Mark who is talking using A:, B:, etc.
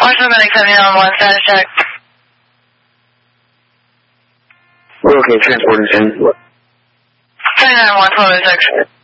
A: Washington Medic 79 status check.
B: We're okay, transporting 10.
A: 79 1206.